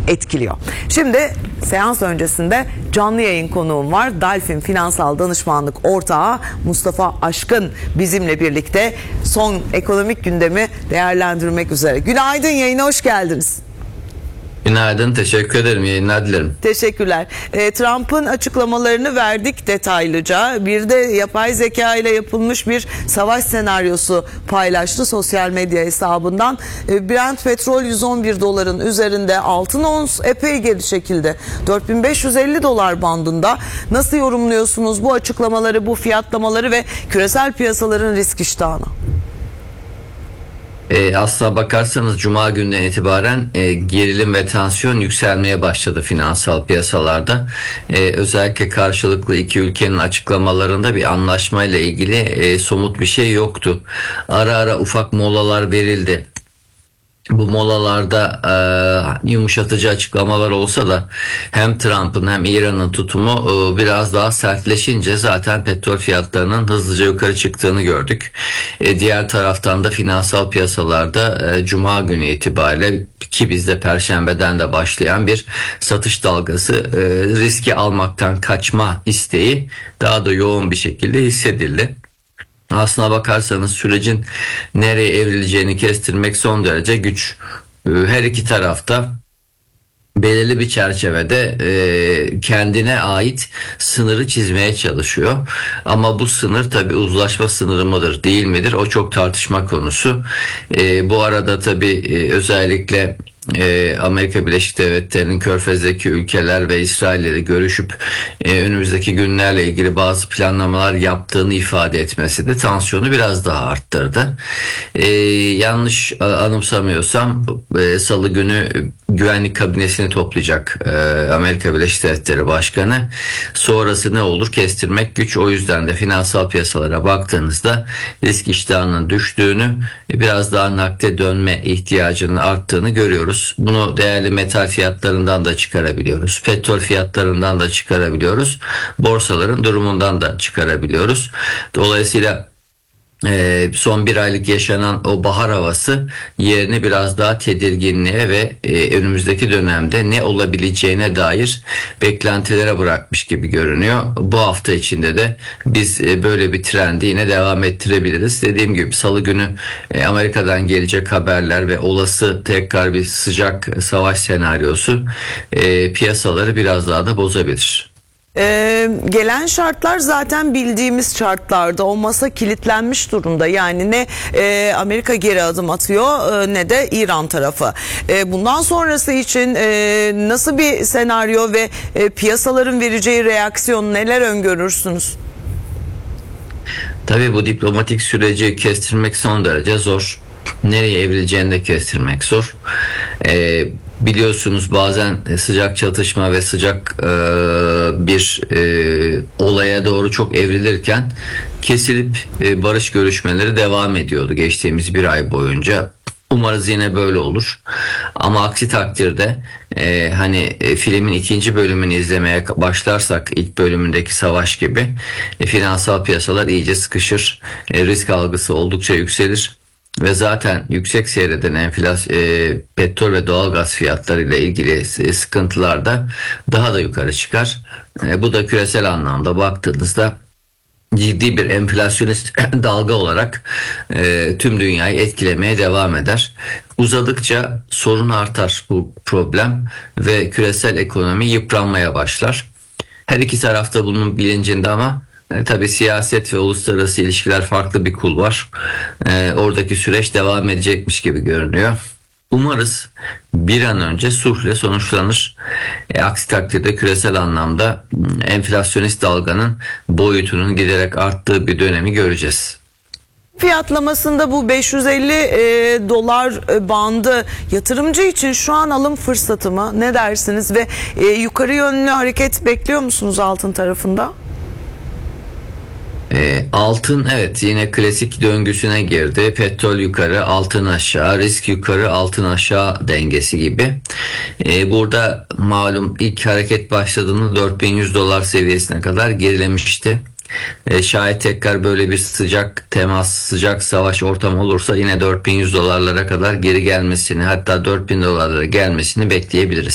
etkiliyor. Şimdi seans öncesinde canlı yayın konuğum var. Dolphin Finansal Danışmanlık Ortağı Mustafa Aşkın bizimle birlikte son ekonomik gündemi değerlendirmek üzere. Günaydın, yayına hoş geldiniz. Günaydın, teşekkür ederim. Yayınlar dilerim. Teşekkürler. Trump'ın açıklamalarını verdik detaylıca. Bir de yapay zeka ile yapılmış bir savaş senaryosu paylaştı sosyal medya hesabından. Brent petrol 111 doların üzerinde, altın ons epey geri çekildi. 4550 dolar bandında. Nasıl yorumluyorsunuz bu açıklamaları, bu fiyatlamaları ve küresel piyasaların risk iştahını? Aslına bakarsanız Cuma günden itibaren gerilim ve tansiyon yükselmeye başladı finansal piyasalarda. Özellikle karşılıklı iki ülkenin açıklamalarında bir anlaşmayla ilgili somut bir şey yoktu. Ara ara ufak molalar verildi. Bu molalarda yumuşatıcı açıklamalar olsa da hem Trump'ın hem İran'ın tutumu biraz daha sertleşince zaten petrol fiyatlarının hızlıca yukarı çıktığını gördük. Diğer taraftan da finansal piyasalarda Cuma günü itibariyle, ki bizde Perşembeden de başlayan bir satış dalgası, riski almaktan kaçma isteği daha da yoğun bir şekilde hissedildi. Aslına bakarsanız sürecin nereye evrileceğini kestirmek son derece güç. Her iki tarafta belirli bir çerçevede kendine ait sınırı çizmeye çalışıyor. Ama bu sınır tabii uzlaşma sınırı mıdır değil midir, o çok tartışma konusu. Bu arada tabii özellikle Amerika Birleşik Devletleri'nin Körfez'deki ülkeler ve İsrail'le görüşüp önümüzdeki günlerle ilgili bazı planlamalar yaptığını ifade etmesi de tansiyonu biraz daha arttırdı. Yanlış anımsamıyorsam Salı günü güvenlik kabinesini toplayacak Amerika Birleşik Devletleri Başkanı. Sonrası ne olur kestirmek güç. O yüzden de finansal piyasalara baktığınızda risk iştahının düştüğünü, biraz daha nakde dönme ihtiyacının arttığını görüyoruz. Bunu değerli metal fiyatlarından da çıkarabiliyoruz. Petrol fiyatlarından da çıkarabiliyoruz. Borsaların durumundan da çıkarabiliyoruz. Dolayısıyla son bir aylık yaşanan o bahar havası yerini biraz daha tedirginliğe ve önümüzdeki dönemde ne olabileceğine dair beklentilere bırakmış gibi görünüyor. Bu hafta içinde de biz böyle bir trendi yine devam ettirebiliriz. Dediğim gibi Salı günü Amerika'dan gelecek haberler ve olası tekrar bir sıcak savaş senaryosu piyasaları biraz daha da bozabilir. Gelen şartlar zaten bildiğimiz şartlarda, o masa kilitlenmiş durumda. Yani ne Amerika geri adım atıyor ne de İran tarafı. Bundan sonrası için nasıl bir senaryo ve piyasaların vereceği reaksiyon, neler öngörürsünüz? Tabii bu diplomatik süreci kestirmek son derece zor. Nereye evrileceğini de kestirmek zor. Biliyorsunuz bazen sıcak çatışma ve sıcak bir olaya doğru çok evrilirken kesilip barış görüşmeleri devam ediyordu geçtiğimiz bir ay boyunca. Umarız yine böyle olur. Ama aksi takdirde filmin ikinci bölümünü izlemeye başlarsak ilk bölümündeki savaş gibi finansal piyasalar iyice sıkışır. Risk algısı oldukça yükselir. Ve zaten yüksek seyreden petrol ve doğalgaz fiyatları ile ilgili sıkıntılar da daha da yukarı çıkar. Bu da küresel anlamda baktığınızda ciddi bir enflasyonist dalga olarak tüm dünyayı etkilemeye devam eder. Uzadıkça sorun artar bu problem ve küresel ekonomi yıpranmaya başlar. Her iki tarafta bunun bilincinde ama tabii siyaset ve uluslararası ilişkiler farklı bir kulvar. Oradaki süreç devam edecekmiş gibi görünüyor. Umarız bir an önce sulhla sonuçlanır. Aksi takdirde küresel anlamda enflasyonist dalganın boyutunun giderek arttığı bir dönemi göreceğiz. Fiyatlamasında bu 550 dolar bandı yatırımcı için şu an alım fırsatı mı? Ne dersiniz ve yukarı yönlü hareket bekliyor musunuz altın tarafında? Altın evet yine klasik döngüsüne girdi. Petrol yukarı, altın aşağı, risk yukarı, altın aşağı dengesi gibi. Burada malum ilk hareket başladığında 4100 dolar seviyesine kadar gerilemişti. Şayet tekrar böyle bir sıcak temas, sıcak savaş ortamı olursa yine 4100 dolarlara kadar geri gelmesini, hatta 4000 dolarlara gelmesini bekleyebiliriz.